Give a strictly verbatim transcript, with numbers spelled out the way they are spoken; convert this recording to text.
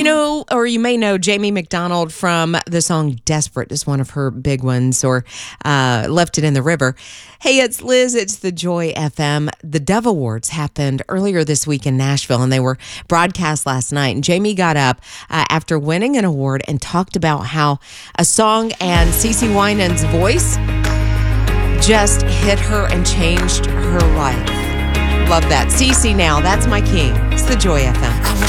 know, or you may know Jamie McDonald from the song Desperate is one of her big ones, or uh, Left It in the River. Hey, it's Liz. It's the Joy F M. The Dove Awards happened earlier this week in Nashville, and they were broadcast last night. And Jamie got up uh, after winning an award and talked about how a song and CeCe Winans' voice just hit her and changed her life. Love that. CeCe now, that's my king. It's the Joy F M.